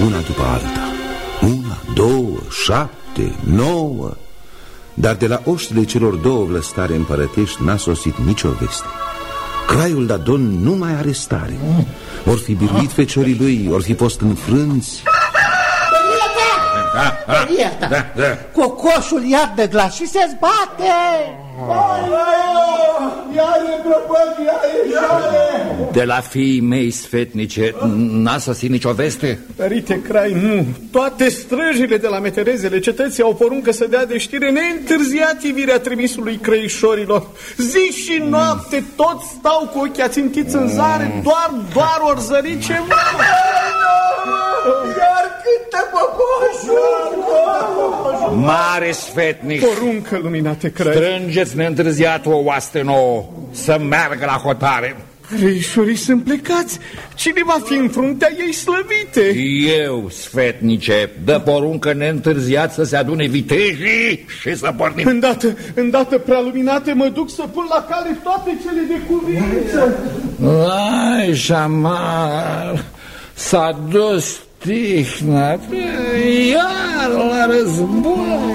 una după alta. 1, 2, 7, 9. Dar de la oștile celor două vlăstare împărătești n-a sosit nicio veste. Craiul Dadon nu mai are stare. Or fi biruit feciorii lui, or fi fost înfrânți. Cocoșul iar de glas și se zbate. De la fiii mei sfetnice n-a sosit nicio veste? Părinte Crai, nu. Toate străjile de la meterezele cetății au poruncă să dea de știre neîntârziat ivirea trimisului crăișorilor. Zi și noapte toți stau cu ochii ațintiți în zare, doar ori zări ceva. Iar cântă cocoșul! Mare sfetnic! Poruncă, luminate Crai! Strângeți neîntârziat o oaste nouă să meargă la hotare. Crăișorii sunt plecați. Cine va fi în fruntea ei slăvite? Eu, sfetnice, dă poruncă neîntârziat să se adune vitejii și să pornim. Îndată, prea luminate, mă duc să pun la cale toate cele de cuvință. Ai, Jamar, s-a dus tihna, iar la război.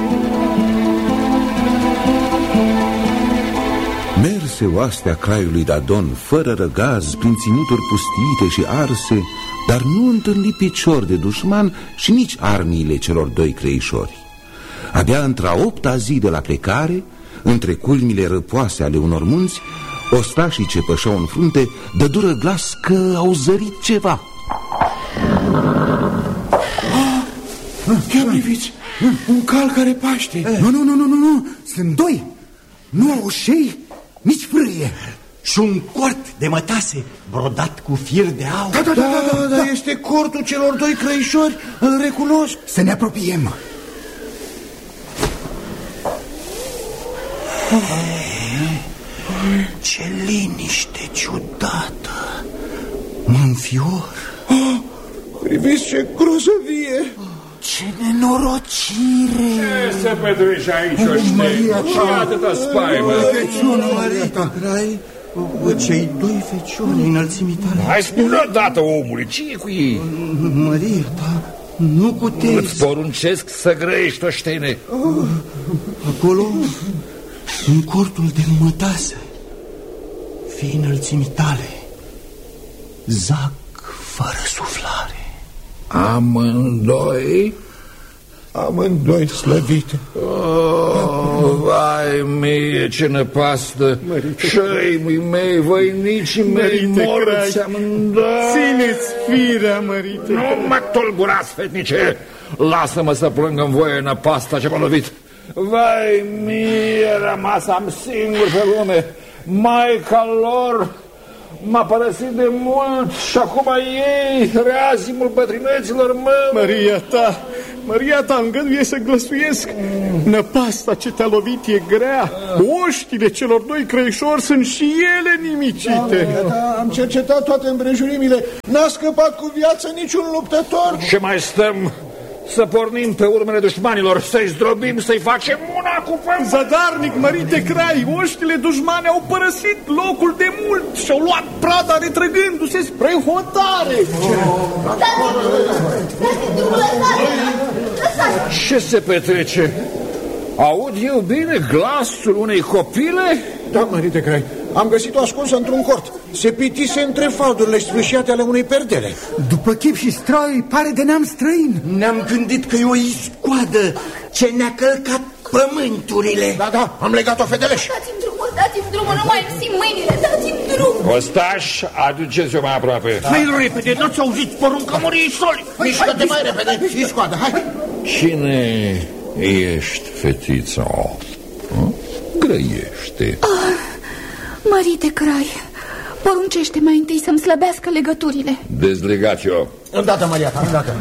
Merse oastea craiului Dadon fără răgaz, prin ținuturi pustiite și arse, dar nu întâlni picior de dușman și nici armiile celor doi creișori. Abia într-a 8-a zi de la plecare, între culmile răpoase ale unor munți, ostașii ce pășeau în frunte dădură glas că au zărit ceva. Chiar priviți, un cal care paște. Nu, sunt doi. Nu au șei, nici frâie. Și un cort de mătase brodat cu fir de aur. Da, este cortul celor doi crăișori, îl recunosc. Să ne apropiem. Ce liniște ciudată. Mă înfior. Priviți ce grozăvie. Ce nenorocire. Ce se petrece aici, oște? Și atâta spaimă. Marita Crai, cei doi feciori înălțimii tale. Hai spune odată, omule, ce e cu ei? Maria ta, nu cutezi. Îți poruncesc să grăiești, oștene. Acolo, în cortul de mătase, fii înălțimii tale, zac fără suflare. Amândoi? Amândoi slăvite. Vai mie, ce năpastă! Șăimii mei, voinicii mei, morți amândoi! Țineți firea, mărite! Nu mă tulburați, fetnice! Lasă-mă să plâng în voie năpasta ce m-a lovit! Vai mie, rămas am singur pe lume! Maica lor m-a părăsit de mult și acum ei, reazimul bătrâneților măi. Maria ta, îngăduie să glăsuiesc. Năpasta ce te-a lovit e grea. Oștile celor doi crăișori sunt și ele nimicite. Da, am cercetat toate împrejurimile. N-a scăpat cu viață niciun luptător. Ce mai stăm? Să pornim pe urmele dușmanilor, să-i zdrobim, să-i facem una cu pământ. Zadarnic, mărite Crai, oștile dușmane au părăsit locul de mult și-au luat prada retrăgându-se spre hotare. Ce se petrece? Aud eu bine glasul unei copile? Da, mărite Crai, am găsit-o ascunsă într-un cort. Se pitise între faldurile sfâșiate ale unei perdele. După chip și stroi, pare de neam străin. Ne-am gândit că e o iscoadă ce ne-a călcat pământurile. Da, am legat-o fedeleș. Dați-mi drumul, nu mai simt mâinile, dați-mi drumul. Ostaș, aduceți-o mai aproape. Mai repede, nu-ți auzit porunca Moriei Soli. Mișcă-te mai repede, iscoadă, hai. Cine ești, fetița? Grăiește. Mărite Crai, poruncește mai întâi să-mi slăbească legăturile. Dezlegați-o. Îndată, Maria ta, îndată.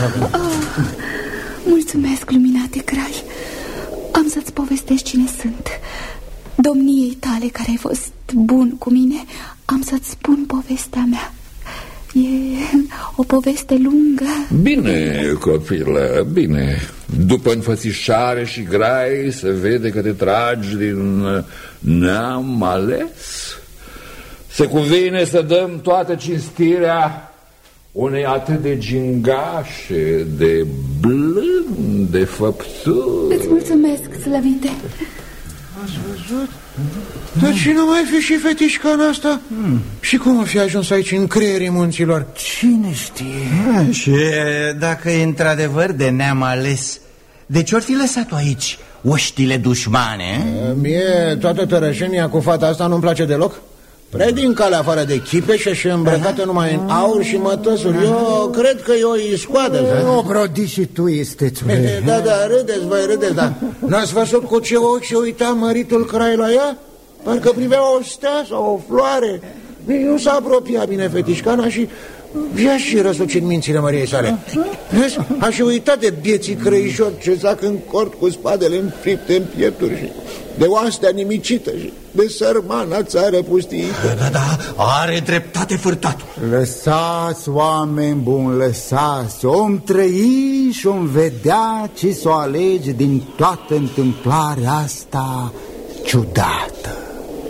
Mulțumesc, luminate Crai. Am să-ți povestesc cine sunt. Domniei tale care ai fost bun cu mine, am să-ți spun povestea mea. E o poveste lungă. Bine, copilă, bine. După înfățișare și grai se vede că te tragi din neam ales. Se cuvine să dăm toată cinstirea unei atât de gingașe, de blânde făpturi. Îți mulțumesc, slăvite. Ați văzut? Dar cine mai fi și fetișcana asta? Și cum o fi ajuns aici în creierii munților? Cine știe? Și dacă e într-adevăr de neam ales, de ce ori fi lăsat-o aici oștile dușmane? Mie toată tărășenia cu fata asta nu-mi place deloc. Prea din calea afară de chipeșă și îmbrăcată numai în aur și mătăsuri. Eu cred că e o iscoadă. O brodi și tu, istețule. Da, râdeți, voi râdeți, dar n-ați văzut cu ce ochi se uita măritul Crai la ea? Parcă privea o stea sau o floare. Nu s-a apropiat bine fetișcana și i-a și răsucit mințile măriei sale. Vezi? A și uitat de bieții crăișori ce zac în cort cu spadele înfripte în piepturi și de oastea nimicită și de sărmana țară pustiită. Da, are dreptate fârtatul. Lăsați, oameni buni, lăsați. Om trăi și om vedea ce s-o alege din toată întâmplarea asta ciudată.